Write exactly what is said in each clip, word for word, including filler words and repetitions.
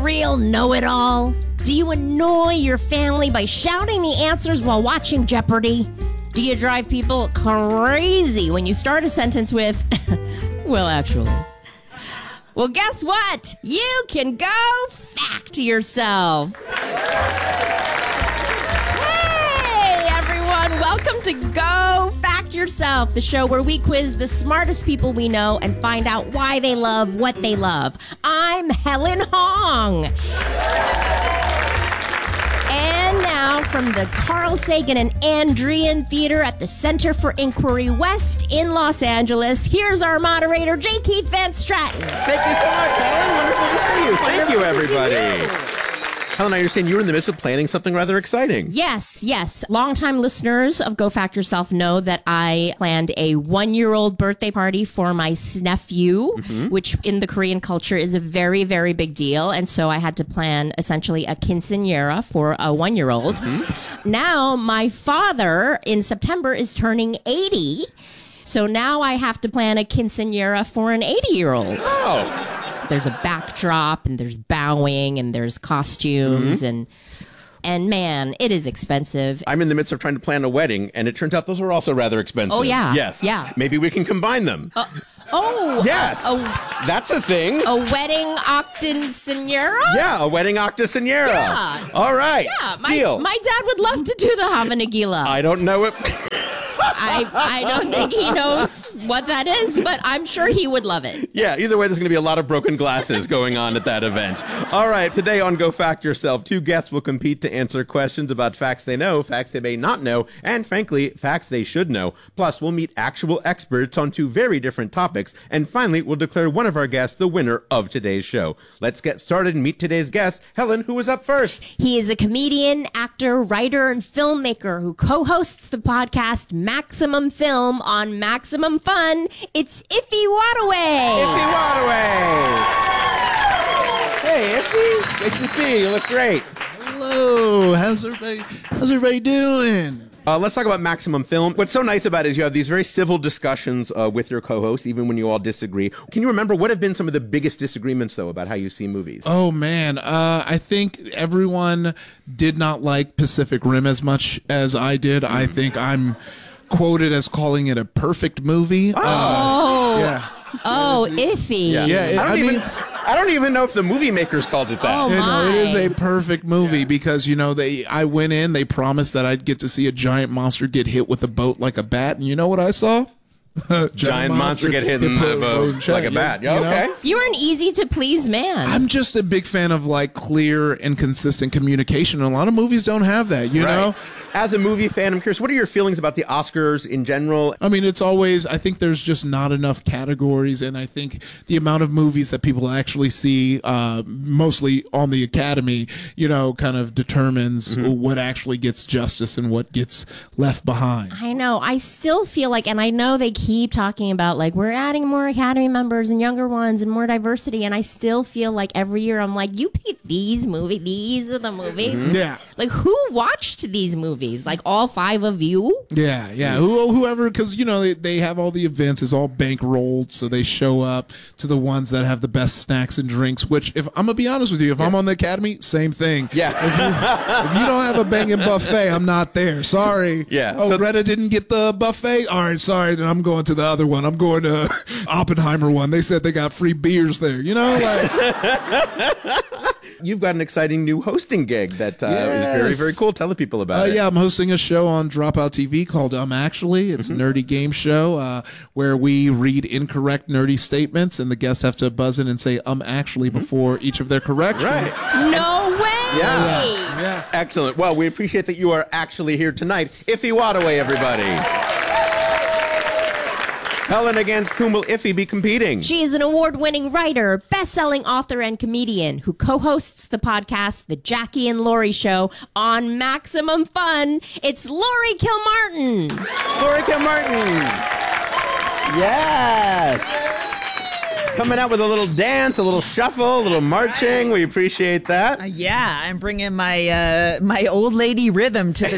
real know-it-all? Do you annoy your family by shouting the answers while watching Jeopardy? Do you drive people crazy when you start a sentence with, well, actually? Well, guess what? You can go fact yourself. Hey, everyone. Welcome to Go Fact Yourself, the show where we quiz the smartest people we know and find out why they love what they love. I'm Helen Hong. And now, from the Carl Sagan and Andrean Theater at the Center for Inquiry West in Los Angeles, here's our moderator, J. Keith Van Stratton. Thank you so much, Helen. Wonderful to see you. Thank you, everybody. Helen, I understand you were in the midst of planning something rather exciting. Yes, yes. Longtime listeners of Go Fact Yourself know that I planned a one-year-old birthday party for my nephew, mm-hmm. which in the Korean culture is a very, very big deal. And so I had to plan essentially a quinceañera for a one-year-old. Mm-hmm. Now, my father in September is turning eighty. So now I have to plan a quinceañera for an eighty-year-old. Oh. There's a backdrop, and there's bowing, and there's costumes, mm-hmm. and and man, it is expensive. I'm in the midst of trying to plan a wedding, and it turns out those are also rather expensive. Oh, yeah. Yes. Yeah. Maybe we can combine them. Uh, oh. Yes. Uh, a, That's a thing. A wedding octogenera? Yeah, a wedding octogenera. Yeah. All right. Yeah. My, Deal. My dad would love to do the Hava Nagila. I don't know it. I, I don't think he knows what that is, but I'm sure he would love it. Yeah, either way, there's going to be a lot of broken glasses going on at that event. All right, today on Go Fact Yourself, two guests will compete to answer questions about facts they know, facts they may not know, and frankly, facts they should know. Plus, we'll meet actual experts on two very different topics. And finally, we'll declare one of our guests the winner of today's show. Let's get started and meet today's guest. Helen, who is up first? He is a comedian, actor, writer, and filmmaker who co-hosts the podcast Maximum Film on Maximum Fun. It's Iffy Wadaway. Iffy Wadaway. Hey, Iffy. Nice to see you. You look great. Hello. How's everybody? How's everybody doing? Uh, let's talk about Maximum Film. What's so nice about it is you have these very civil discussions uh, with your co-hosts, even when you all disagree. Can you remember what have been some of the biggest disagreements, though, about how you see movies? Oh, man. Uh, I think everyone did not like Pacific Rim as much as I did. I think I'm quoted as calling it a perfect movie. Oh. Uh, yeah. Oh, iffy. Yeah. Yeah, it, I, don't I even, mean... I don't even know if the movie makers called it that. Oh, You know, it is my. a perfect movie yeah. because, you know, they. I went in, they promised that I'd get to see a giant monster get hit with a boat like a bat, and you know what I saw? giant, giant monster get hit in the boat like a bat. Yeah, you okay. Know? You're an easy-to-please man. I'm just a big fan of, like, clear and consistent communication, and a lot of movies don't have that, you right. know? As a movie fan, I'm curious, what are your feelings about the Oscars in general? I mean, it's always, I think there's just not enough categories, and I think the amount of movies that people actually see, uh, mostly on the Academy, you know, kind of determines mm-hmm. what actually gets justice and what gets left behind. I know. I still feel like, and I know they keep talking about, like, we're adding more Academy members and younger ones and more diversity, and I still feel like every year I'm like, you picked these movies, these are the movies. Mm-hmm. Yeah. Like, who watched these movies? Like all five of you? Yeah, yeah. Who, whoever, because, you know, they, they have all the events. It's all bankrolled, so they show up to the ones that have the best snacks and drinks, which, if I'm going to be honest with you, if yeah. I'm on the Academy, same thing. Yeah. If you, if you don't have a banging buffet, I'm not there. Sorry. Yeah. Oh, so Greta didn't get the buffet? All right, sorry. Then I'm going to the other one. I'm going to Oppenheimer one. They said they got free beers there. You know, like... You've got an exciting new hosting gig that uh, yes. is very, very cool. Tell the people about uh, it. Yeah, I'm hosting a show on Dropout T V called Um Actually. It's mm-hmm. a nerdy game show uh, where we read incorrect nerdy statements, and the guests have to buzz in and say Um Actually mm-hmm. before each of their corrections. Right. No way! Yeah. yeah. Yes. Excellent. Well, we appreciate that you are actually here tonight. Iffy Wadaway, everybody. Helen, against whom will Iffy be competing? She is an award-winning writer, best-selling author, and comedian who co-hosts the podcast The Jackie and Laurie Show on Maximum Fun. It's Laurie Kilmartin. Laurie Kilmartin. Yes. Coming out with a little dance, a little shuffle, a little marching. We appreciate that. Uh, yeah, I'm bringing my uh, my old lady rhythm to the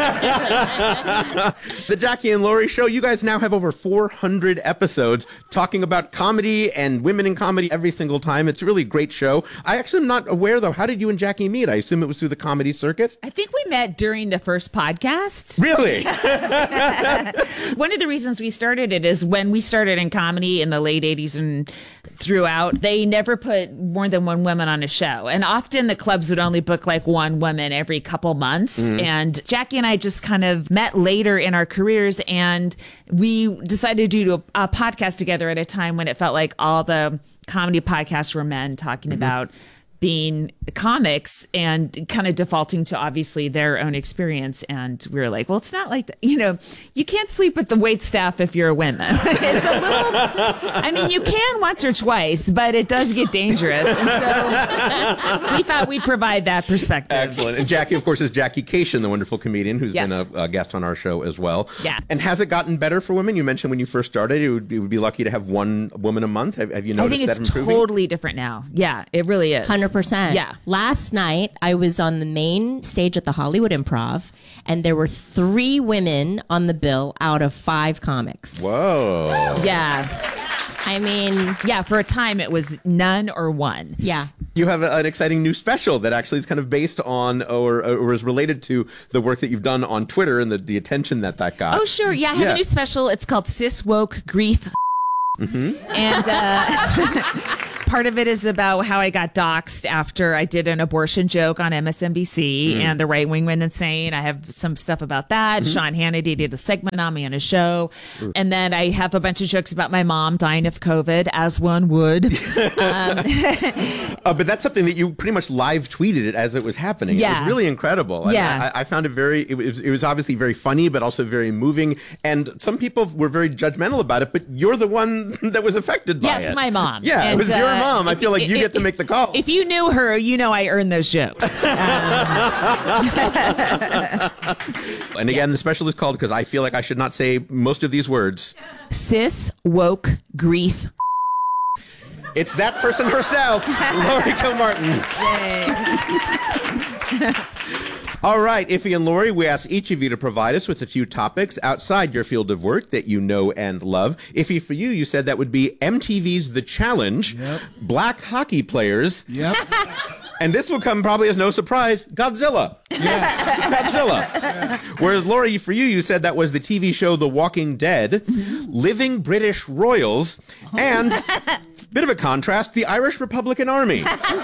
show. The Jackie and Laurie Show. You guys now have over four hundred episodes talking about comedy and women in comedy every single time. It's a really great show. I actually am not aware, though. How did you and Jackie meet? I assume it was through the comedy circuit? I think we met during the first podcast. Really? One of the reasons we started it is when we started in comedy in the late eighties and throughout, they never put more than one woman on a show. And often the clubs would only book like one woman every couple months. Mm-hmm. And Jackie and I just kind of met later in our careers, and we decided to do a, a podcast together at a time when it felt like all the comedy podcasts were men talking mm-hmm. about being comics and kind of defaulting to obviously their own experience. And we were like, well, it's not like that. You know, you can't sleep with the wait staff if you're a woman. It's a little, I mean, you can once or twice, but it does get dangerous. And so we thought we'd provide that perspective. Excellent. And Jackie, of course, is Jackie Cation, the wonderful comedian who's yes. been a, a guest on our show as well. Yeah. And has it gotten better for women? You mentioned when you first started, it would, it would be lucky to have one woman a month. Have, have you noticed I think that it's improving? Totally different now. Yeah, it really is. one hundred percent. Yeah. Last night, I was on the main stage at the Hollywood Improv, and there were three women on the bill out of five comics. Whoa. Yeah. I mean, yeah, for a time it was none or one. Yeah. You have a, an exciting new special that actually is kind of based on or, or is related to the work that you've done on Twitter and the, the attention that that got. Oh, sure. Yeah, I have Yeah. a new special. It's called Cis Woke Grief. Mm-hmm. And uh, part of it is about how I got doxxed after I did an abortion joke on M S N B C, mm. and the right wing went insane. I have some stuff about that. Mm-hmm. Sean Hannity did a segment on me on his show. Mm. And then I have a bunch of jokes about my mom dying of COVID, as one would. um, uh, but that's something that you pretty much live tweeted it as it was happening. Yeah. It was really incredible. Yeah. I, I found it very, it was, it was obviously very funny, but also very moving. And some people were very judgmental about it, but you're the one that was affected by yeah, it. it's my mom. Yeah, and, it was uh, your mom. I feel like you if, get to make the call. If you knew her, you know I earned those jokes. Um, and again, the special is called, because I feel like I should not say most of these words, Cis Woke Grief. It's that person herself, Laurie Kilmartin. Yay. All right, Iffy and Laurie, we ask each of you to provide us with a few topics outside your field of work that you know and love. Iffy, for you, you said that would be M T V's The Challenge, Yep. black hockey players, Yep. and this will come probably as no surprise, Godzilla. Yeah. Godzilla. Yeah. Whereas, Laurie, for you, you said that was the T V show The Walking Dead, living British royals, and, bit of a contrast, the Irish Republican Army.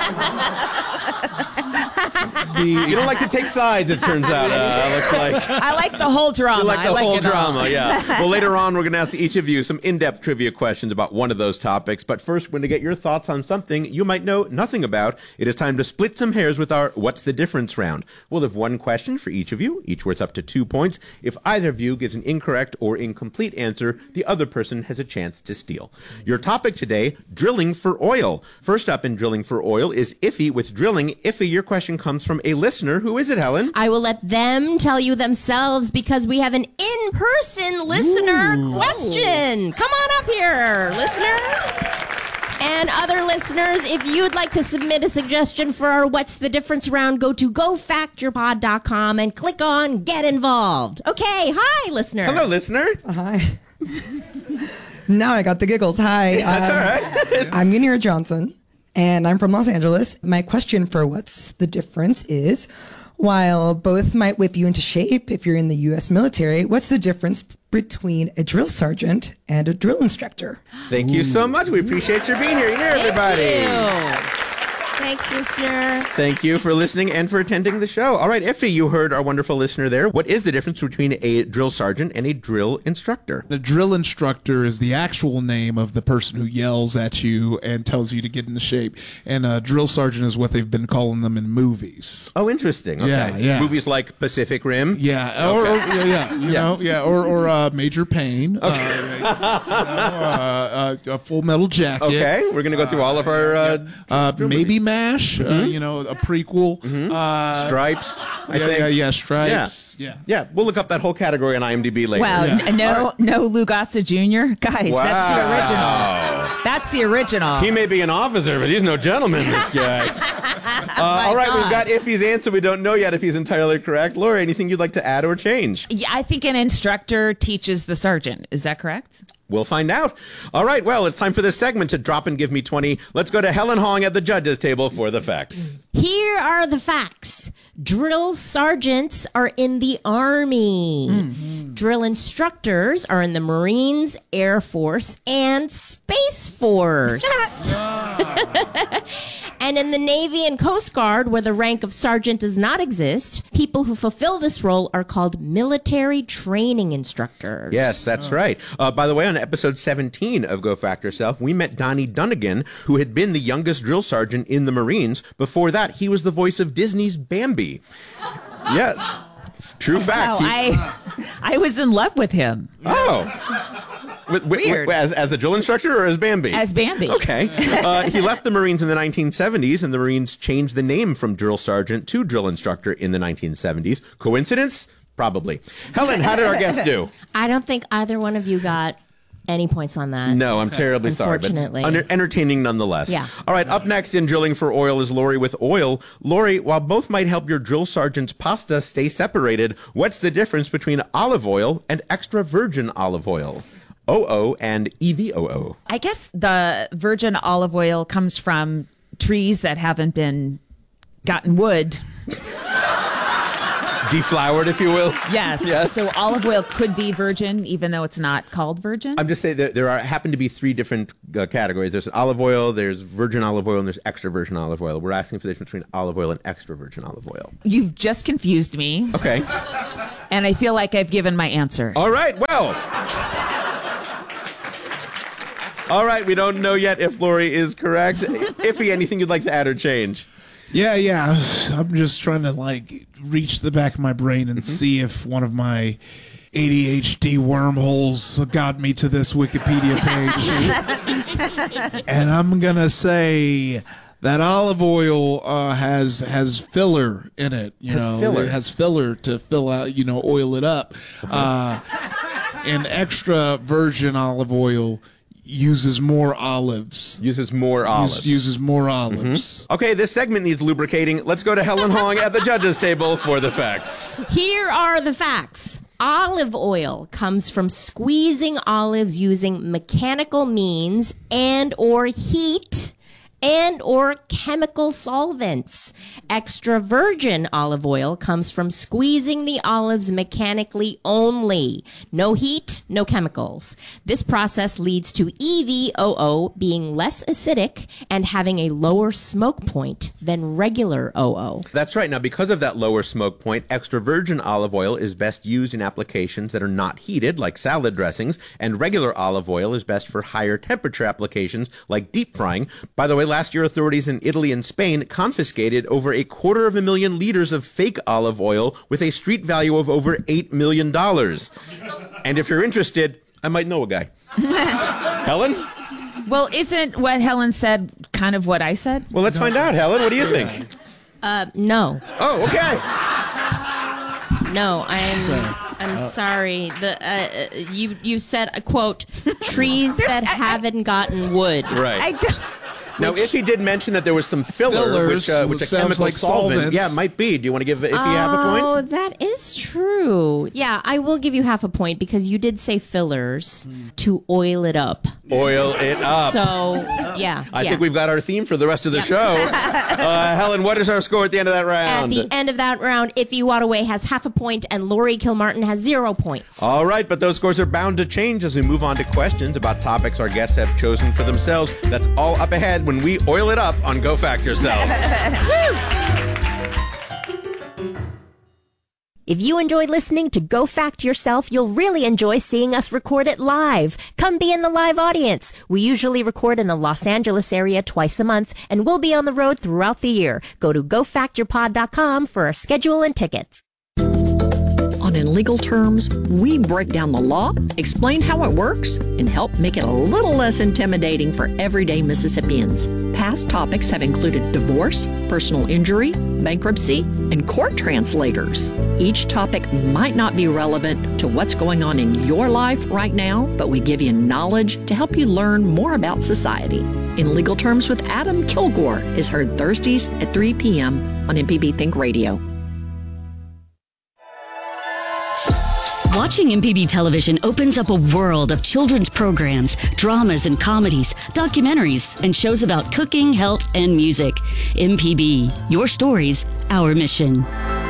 The, You don't like to take sides, it turns out, uh, looks like. I like the whole drama. You like the I like whole it all. drama, yeah. Well, later on, we're going to ask each of you some in-depth trivia questions about one of those topics. But first, we're going to get your thoughts on something you might know nothing about. It is time to split some hairs with our What's the Difference round. We'll have one question for each of you, each worth up to two points. If either of you gives an incorrect or incomplete answer, the other person has a chance to steal. Your topic today, drilling for oil. First up in drilling for oil is Iffy with drilling. Iffy, your question comes from a listener. Who is it, Helen? I will let them tell you themselves because we have an in-person listener Ooh. question. Come on up here, listener. And other listeners, if you'd like to submit a suggestion for our What's the Difference round, go to go fact your pod dot com and click on Get Involved. Okay, hi, listener. Hello, listener. Hi. Now I got the giggles. Hi. That's um, all right. I'm Gunira Johnson, and I'm from Los Angeles. My question for What's the Difference is, while both might whip you into shape if you're in the U S military, what's the difference between a drill sergeant and a drill instructor? Thank you so much. We appreciate your being here. You hear everybody. Thank you. Thanks, listener. Thank you for listening and for attending the show. All right, Iffy, you heard our wonderful listener there. What is the difference between a drill sergeant and a drill instructor? The drill instructor is the actual name of the person who yells at you and tells you to get into shape. And a drill sergeant is what they've been calling them in movies. Oh, interesting. Okay. Yeah, yeah. Movies like Pacific Rim. Yeah, or, or yeah, yeah, you Yeah. know, yeah, or or uh, Major Payne, uh, you know, uh, uh, a Full Metal Jacket. Okay, we're going to go through all of our uh, Uh, drill maybe movies. MASH, uh, you know, a prequel. Uh, Stripes, I yeah, think. yeah, yeah, Stripes. Yeah. Yeah, we'll look up that whole category on IMDb later. Wow, Yeah. n- no, no Lou Gossett Junior Guys, Wow. that's the original. That's the original. He may be an officer, but he's no gentleman, this guy. uh, all right, God. we've got Iffy's answer. We don't know yet if he's entirely correct. Laura, anything you'd like to add or change? Yeah, I think an instructor teaches the sergeant. Is that correct? We'll find out. All right, well, it's time for this segment to drop and give me twenty. Let's go to Helen Hong at the judges' table for the facts. Here are the facts. Drill sergeants are in the Army. Mm-hmm. Drill instructors are in the Marines, Air Force, and Space Force. And in the Navy and Coast Guard, where the rank of sergeant does not exist, people who fulfill this role are called military training instructors. Yes, that's right. Uh, by the way, on episode seventeen of Go Fact Yourself, we met Donnie Dunnigan, who had been the youngest drill sergeant in the Marines. Before that, he was the voice of Disney's Bambi. Yes. True fact. Wow, He- I, I was in love with him. Oh. With, with, Weird. with- as, as the drill instructor or as Bambi? As Bambi. Okay. Uh, he left the Marines in the nineteen seventies, and the Marines changed the name from drill sergeant to drill instructor in the nineteen seventies. Coincidence? Probably. Helen, how did our guest do? I don't think either one of you got any points on that. No, I'm terribly sorry, but it's Unfortunately. under- entertaining nonetheless. Yeah. All right, up next in Drilling for Oil is Lori with oil. Lori, while both might help your drill sergeant's pasta stay separated, what's the difference between olive oil and extra virgin olive oil? O O and E V O O. I guess the virgin olive oil comes from trees that haven't been gotten wood. Deflowered, if you will. Yes. Yes. So olive oil could be virgin, even though it's not called virgin. I'm just saying that there are happen to be three different uh, categories. There's olive oil, there's virgin olive oil, and there's extra virgin olive oil. We're asking for the difference between olive oil and extra virgin olive oil. You've just confused me, Okay. and I feel like I've given my answer. All right, well. All right, we don't know yet if Lori is correct. Iffy, anything you'd like to add or change? Yeah, yeah. I'm just trying to like reach the back of my brain and see if one of my A D H D wormholes got me to this Wikipedia page. And I'm gonna say that olive oil uh, has has filler in it. You Has know, filler. it has filler to fill out. You know, oil it up. Uh, and extra virgin olive oil uses more olives. Uses more olives. Use- uses more olives. Okay, this segment needs lubricating. Let's go to Helen Hong at the judges' table for the facts. Here are the facts. Olive oil comes from squeezing olives using mechanical means and or heat and or chemical solvents. Extra virgin olive oil comes from squeezing the olives mechanically only. No heat, no chemicals. This process leads to E V O O being less acidic and having a lower smoke point than regular O O. That's right. Now, because of that lower smoke point, extra virgin olive oil is best used in applications that are not heated, like salad dressings, and regular olive oil is best for higher temperature applications, like deep frying. By the way, last year, authorities in Italy and Spain confiscated over a quarter of a million liters of fake olive oil with a street value of over eight million dollars. And if you're interested, I might know a guy. Helen? Well, isn't what Helen said kind of what I said? Well, let's find out, Helen. What do you think? Uh, no. Oh, okay. No, I'm I'm sorry. The uh, uh, you you said a quote trees that I- I- haven't gotten wood. Right. I don't. Now, if he did mention that there was some filler, Fillers, which, uh, which a sounds chemical like solvent, solvents. yeah, might be. Do you want to give if you have a Oh, point? that is true. Yeah, I will give you half a point because you did say fillers to oil it up. Oil it up. So yeah, I yeah. think we've got our theme for the rest of the Yep. show. Uh, Helen, what is our score at the end of that At round? the end of that round, Iffy Wadaway has half a point and Lori Kilmartin has zero points. All right, but those scores are bound to change as we move on to questions about topics our guests have chosen for themselves. That's all up ahead when we oil it up on Go Fact Yourself. If you enjoyed listening to Go Fact Yourself, you'll really enjoy seeing us record it live. Come be in the live audience. We usually record in the Los Angeles area twice a month, and we'll be on the road throughout the year. Go to go fact your pod dot com for our schedule and tickets. On In Legal Terms, we break down the law, explain how it works, and help make it a little less intimidating for everyday Mississippians. Past topics have included divorce, personal injury, bankruptcy, and court translators. Each topic might not be relevant to what's going on in your life right now, but we give you knowledge to help you learn more about society. In Legal Terms with Adam Kilgore is heard Thursdays at three p.m. on M P B Think Radio. Watching M P B television opens up a world of children's programs, dramas and comedies, documentaries, and shows about cooking, health, and music. M P B, your stories, our mission.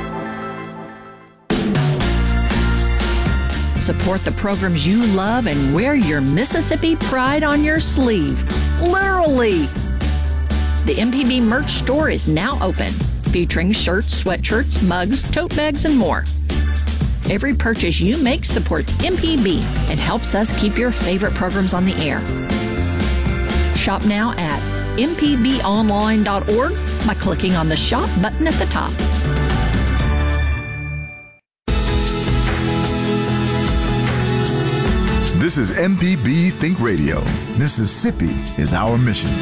Support the programs you love and wear your Mississippi pride on your sleeve. Literally. The M P B merch store is now open, featuring shirts, sweatshirts, mugs, tote bags, and more. Every purchase you make supports M P B and helps us keep your favorite programs on the air. Shop now at m p b online dot org by clicking on the Shop button at the top. This is M P B Think Radio. Mississippi is our mission.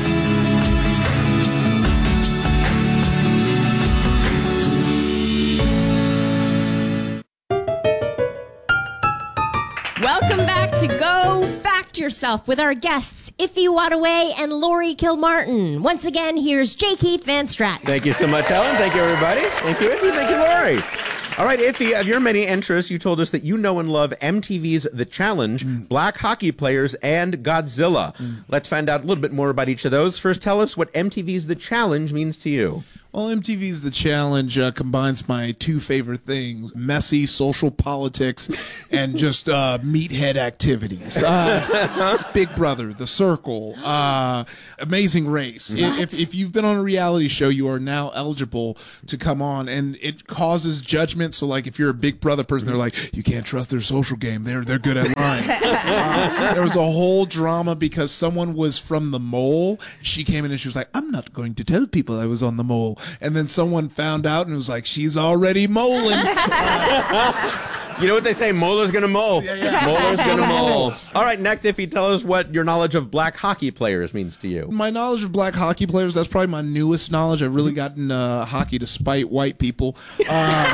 Welcome back to Go Fact Yourself with our guests, Iffy Wadaway and Lori Kilmartin. Once again, here's J. Keith Van Stratton. Thank you so much, Helen. Thank you, everybody. Thank you, Iffy. Thank you, Lori. All right, Iffy, of your many interests, you told us that you know and love M T V's The Challenge, mm. Black Hockey Players, and Godzilla. Mm. Let's find out a little bit more about each of those. First, tell us what M T V's The Challenge means to you. Well, M T V's The Challenge uh, combines my two favorite things, messy social politics and just uh, meathead activities. Uh, Big Brother, The Circle, uh, Amazing Race. If, if you've been on a reality show, you are now eligible to come on, and it causes judgment. So, like, if you're a Big Brother person, they're like, you can't trust their social game. They're, they're good at lying. Uh, there was a whole drama because someone was from The Mole. She came in and she was like, I'm not going to tell people I was on The Mole. And then someone found out and was like, she's already moling. You know what they say? Molar's gonna mole. Yeah, yeah. Molar's gonna mole. All right, next, if you tell us what your knowledge of black hockey players means to you. My knowledge of black hockey players, that's probably my newest knowledge. I've really gotten uh, hockey to spite white people. Um,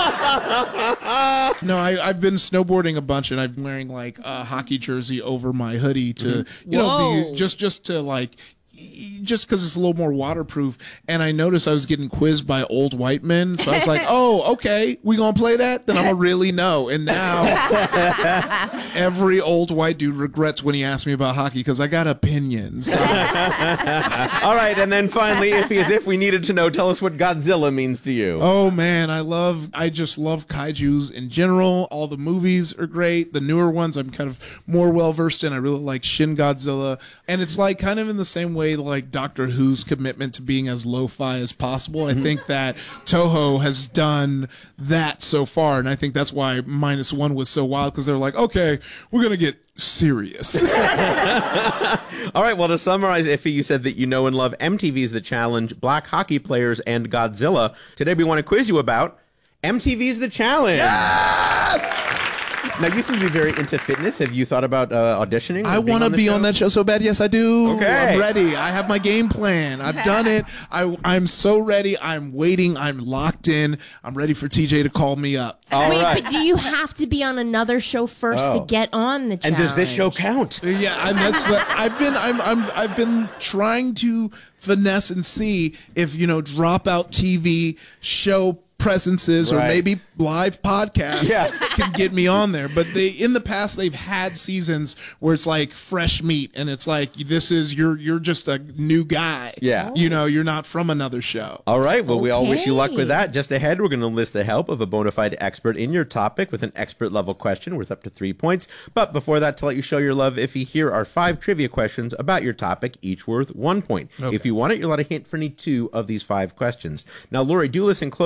no, I, I've been snowboarding a bunch, and I'm wearing like a hockey jersey over my hoodie to, mm-hmm. you know, be, just just to like. Just because it's a little more waterproof, and I noticed I was getting quizzed by old white men, so I was like, oh, okay, we gonna play that? Then I'm gonna really know. And now every old white dude regrets when he asked me about hockey because I got opinions. All right, and then finally, if as if we needed to know, tell us what Godzilla means to you. Oh man, I love, I just love kaijus in general. All the movies are great. The newer ones I'm kind of more well versed in. I really like Shin Godzilla, and it's like kind of in the same way like Doctor Who's commitment to being as lo-fi as possible. I think that Toho has done that so far, and I think that's why Minus One was so wild, because they're like, okay, we're gonna get serious. All right, well, to summarize, Iffy, you said that you know and love M T V's The Challenge, Black Hockey Players, and Godzilla. Today we want to quiz you about M T V's The Challenge. Yes! Now, you seem to be very into fitness. Have you thought about uh, auditioning? I want to be show? on that show so bad. Yes, I do. Okay. I'm ready. I have my game plan. I've done it. I, I'm so ready. I'm waiting. I'm locked in. I'm ready for T J to call me up. All Wait, right. but do you have to be on another show first Oh. to get on the challenge? And does this show count? Yeah, and that's the, I've been I'm I'm I've been trying to finesse and see if, you know, Dropout T V show presences Right. or maybe live podcasts Yeah. can get me on there. But they in the past they've had seasons where it's like fresh meat, and it's like, this is you're you're just a new guy. Yeah. You know, you're not from another show. All right. Well, we all wish you luck Okay. with that. Just ahead, we're going to enlist the help of a bona fide expert in your topic with an expert level question worth up to three points. But before that, to let you show your love, Iffy, here are five trivia questions about your topic, each worth one point. Okay. If you want it, you're allowed a hint for any two of these five questions. Now, Lori, do listen closely, because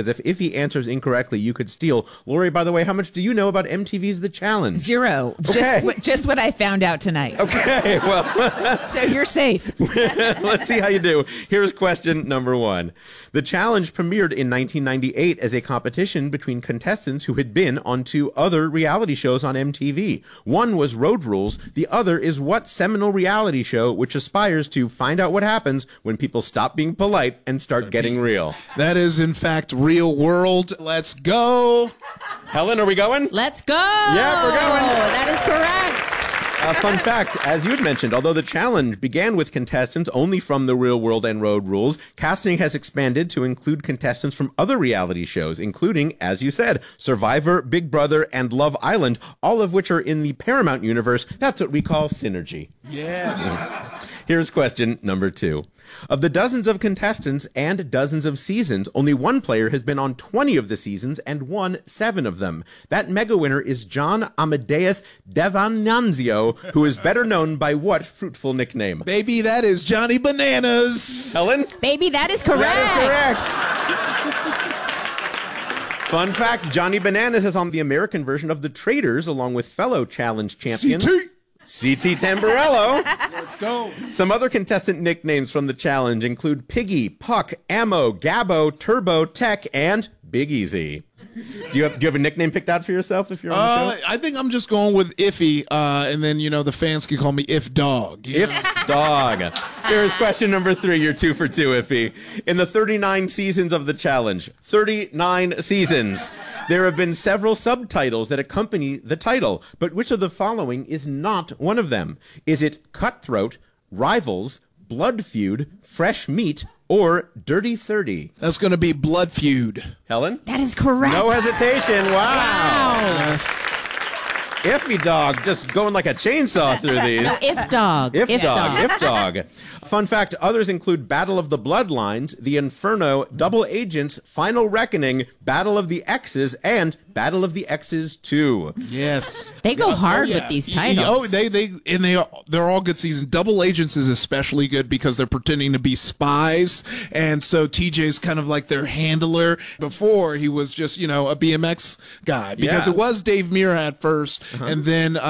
because if Iffy answers incorrectly, you could steal. Lori, by the way, how much do you know about M T V's The Challenge? Zero. Okay. Just, what, just what I found out tonight. Okay, well. So you're safe. Let's see how you do. Here's question number one. The Challenge premiered in nineteen ninety-eight as a competition between contestants who had been on two other reality shows on M T V. One was Road Rules. The other is what seminal reality show which aspires to find out what happens when people stop being polite and start getting real? That is, in fact, Real World. Let's go. Helen, are we going? Let's go. Yeah, we're going. That is correct. A fun fact, as you had mentioned, although the challenge began with contestants only from The Real World and Road Rules, casting has expanded to include contestants from other reality shows, including, as you said, Survivor, Big Brother, and Love Island, all of which are in the Paramount universe. That's what we call synergy. Yes. Here's question number two. Of the dozens of contestants and dozens of seasons, only one player has been on twenty of the seasons and won seven of them. That mega winner is John Amadeus Devananzio, who is better known by what fruitful nickname? Baby, that is Johnny Bananas. Helen? Baby, that is correct. That is correct. Fun fact, Johnny Bananas is on the American version of The Traitors, along with fellow challenge champion C T. C T Tamburello. Let's go. Some other contestant nicknames from the challenge include Piggy, Puck, Ammo, Gabbo, Turbo, Tech, and Big Easy. Do you have, do you have a nickname picked out for yourself if you're on Uh, the show? I think I'm just going with Iffy, uh, and then, you know, the fans can call me If Dog. you know? If Dog. Here's question number three. You're two for two, Iffy. In the thirty-nine seasons of the challenge, thirty-nine seasons, there have been several subtitles that accompany the title. But which of the following is not one of them? Is it Cutthroat, Rivals, Blood Feud, Fresh Meat, or Dirty thirty? That's going to be Blood Feud. Helen? That is correct. No hesitation. Wow. Wow. Yes. Iffy Dog just going like a chainsaw through these. No, if dog. If, dog, if dog. Fun fact, others include Battle of the Bloodlines, The Inferno, Double Agents, Final Reckoning, Battle of the X's, and Battle of the X's two. Yes. They go hard Oh, yeah. with these Y- y- titles. Oh, they they and they are, they're all good seasons. Double Agents is especially good because they're pretending to be spies, and so T J's kind of like their handler. Before he was just you know a B M X guy because Yeah. it was Dave Mirra at first, and then. Uh,